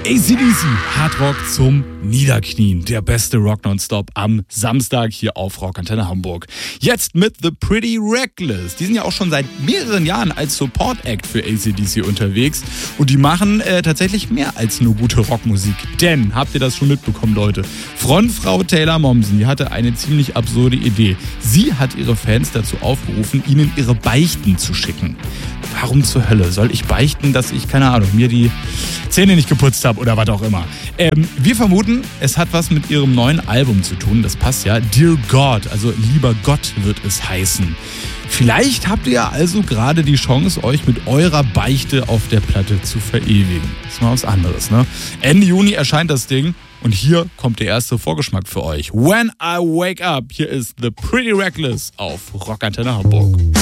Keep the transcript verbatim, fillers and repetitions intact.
A C D C, Hardrock zum Niederknien. Der beste Rock nonstop am Samstag hier auf Rockantenne Hamburg. Jetzt mit The Pretty Reckless. Die sind ja auch schon seit mehreren Jahren als Support Act für A C D C unterwegs. Und die machen äh, tatsächlich mehr als nur gute Rockmusik. Denn, habt ihr das schon mitbekommen, Leute? Frontfrau Taylor Momsen, die hatte eine ziemlich absurde Idee. Sie hat ihre Fans dazu aufgerufen, ihnen ihre Beichten zu schicken. Warum zur Hölle soll ich beichten, dass ich, keine Ahnung, mir die Zähne nicht geputzt habe oder was auch immer? Ähm, wir vermuten, es hat was mit ihrem neuen Album zu tun. Das passt ja. Dear God, also lieber Gott wird es heißen. Vielleicht habt ihr also gerade die Chance, euch mit eurer Beichte auf der Platte zu verewigen. Das ist mal was anderes, ne? Ende Juni erscheint das Ding und hier kommt der erste Vorgeschmack für euch. When I Wake Up. Hier ist The Pretty Reckless auf Rockantenne Hamburg.